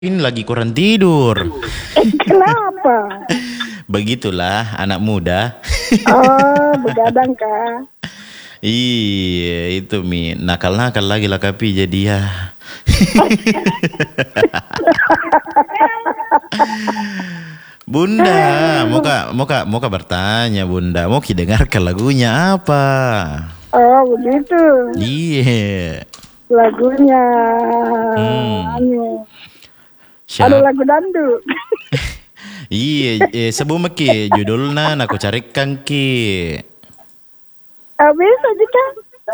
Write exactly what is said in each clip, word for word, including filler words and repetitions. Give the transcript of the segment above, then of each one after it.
Ini lagi kurang tidur. Kenapa? Begitulah anak muda. Oh, begadang kah? Iya, itu Mi. Nakal-nakal lagi lah Kapi jadi ya. Bunda, muka muka muka bertanya Bunda, mau ki dengarkan lagunya apa? Oh, begitu. Iya. Lagunya Hmm. anu, ada Siap. lagu dangdut. Iya, eh, sebelum ki judulnya aku carikan ki. Ah, bisa juga.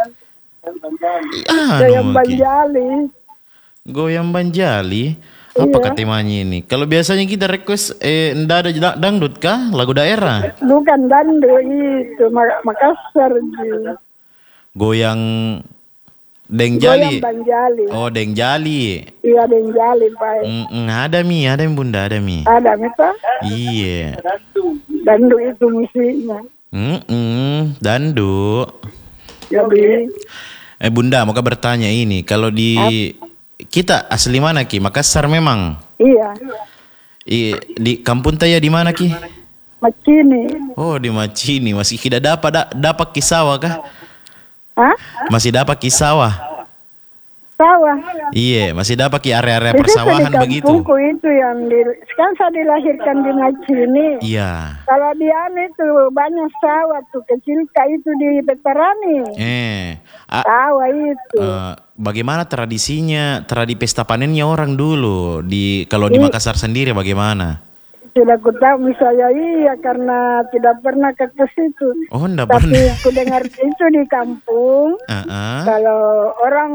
Goyang Anu ki. Banjali. Goyang Banjali. Apa Iya. katemanya ini? Kalau biasanya kita request eh ndak ada da- dangdut kah? Lagu daerah. Bukan dangdut itu, Ma- Makassar. Ji. Goyang Deng Goyang Jali. Banjali. Oh, Deng Jali. Iya, Banjali, Pak. Mm-mm, ada Mi, ada Mi Bunda, ada Mi. Ada, Mita? Iya. Dangdut itu musiknya. Mm-mm, dandut. Jadi, Eh Bunda, mau bertanya ini, kalau di kita asli mana Ki? Makassar memang. iya. I, di kampung Taya di mana Ki? Macini. Oh, di Macini. Masih tidak dapat da, dapat kisawah kah? Hah? Masih dapat kisawah. Sawah. Iya, masih dapat ki area-area Di situ persawahan di begitu. kampungku itu yang di, sekarang saya dilahirkan di Macini. Iya. Kalau di anu itu banyak sawah tuh kecil kayak itu di Veterani. Eh, a- Sawah itu. eh, bagaimana tradisinya, tradi pesta panennya orang dulu di kalau di Di- Makassar sendiri bagaimana? Sudah ku tahu misalnya iya karena tidak pernah ke ke situ. Oh, enggak Tapi pernah. ku dengar itu di kampung. Heeh. Kalau orang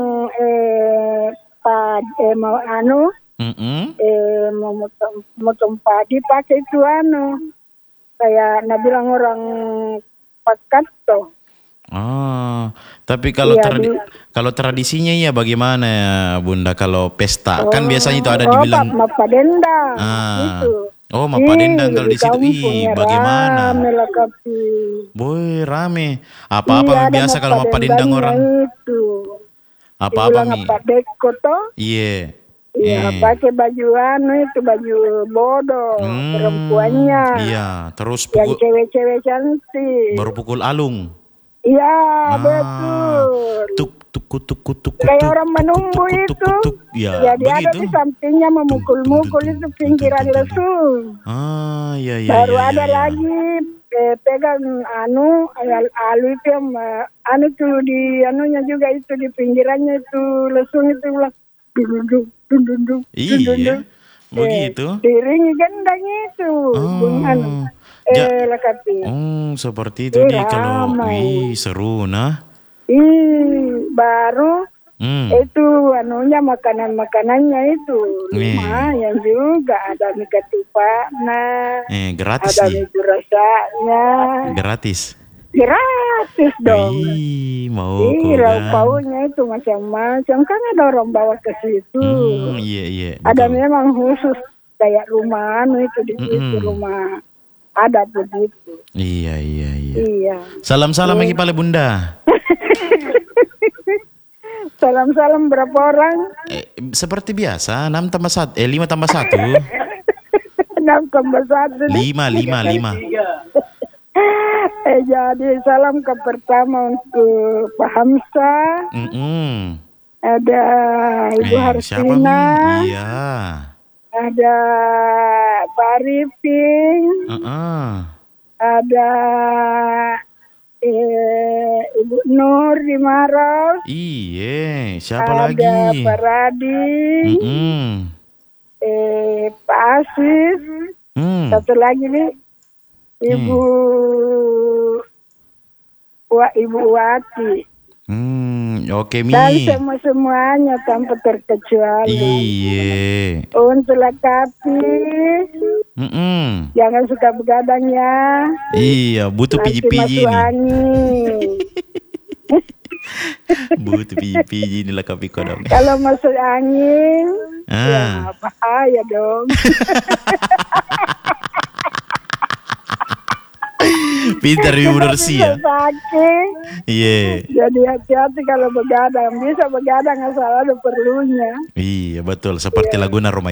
eh pad eh mau anu Mm-mm. eh mau motong, motong padi pakai itu anu kayak nak bilang orang pakat toh. Oh, tapi kalau Iya, tradi- di- kalau tradisinya ya bagaimana ya Bunda kalau pesta? Kan Oh, biasanya itu ada oh, dibilang Pak Mapadendang ah. itu. Oh, Mapadendang Ih, kalau di situ. kampung Ih, ya, bagaimana? rame lah, Kapi. Boy, rame. Apa-apa Iya, Mi, ada biasa kalau Mapadendang Mapadendangnya orang. itu. Apa-apa Dibilang Mi? apa deko toh? Iya. Iya, Eh. pakai baju anu itu baju bodoh Hmm, perempuannya. Iya, terus Yang pukul, cewek-cewek cantik. baru pukul alung. Iya, Ah, betul. Tuk tuk tuk tuk tuk. Kayak tuk, orang tuk, menunggu tuk, tuk, itu. tuk, tuk. Ya, Jadi ada begitu. di sampingnya memukul-mukul itu pinggiran lesung. Ah, iya iya Baru iya. ada iya, iya. lagi eh, pegang anu al alu itu yang eh, anu tuh di anunya juga itu di pinggirannya itu lesung itu lah duduk duduk duduk Iya, begitu. diringi gendang itu bung anu Oh, ja- eh lakati Oh, seperti itu Ih, di kalau, ramai. wih seru nah. ih baru Hmm. itu anunya makanan makanannya itu Nih. lumayan juga ada mie ketupat nah Eh, gratis ada nih. mie rasanya Gratis. gratis dong. Wih, mau Ih, kok lauk kan. pauknya itu macam-macam kan ada orang bawa ke situ. Hmm, iya iya. Ada betul. memang khusus kayak rumah anu itu di situ Mm-mm. rumah ada begitu. Iya iya iya. Iya. Salam-salam lagi pale Bunda. Salam-salam berapa orang? Eh, seperti biasa, enam tambah satu, eh lima tambah satu, Enam tambah satu. lima lima lima. Eh jadi salam ke pertama untuk Pak Hamsa, Mm-mm. ada Ibu Eh, siapa Mi? Harsina, Iya. ada Pak Arifin, Heeh. ada eh, Ibu Nur di Maros, Iya, siapa ada lagi? Pak Radi, Mm-mm. eh, Pak Asis, Hmm. satu lagi nih Ibu Wa, Ibu Wati, Hmm, oke dan Mi. semua semuanya tanpa terkecuali. Iya. Untuk lakapi, Mm-mm. jangan suka begadang ya. Iya, butuh Nanti piji-piji masuk nih. angin. Butuh piji-piji nih lah kapi kodong. Kalau masuk angin, Ah. ya bahaya dong. Pintar Ibu Nursi ya. Sakit. Iya. Jadi hati-hati kalau begadang, bisa begadang asal ada perlunya. Iya betul, seperti Laguna Roma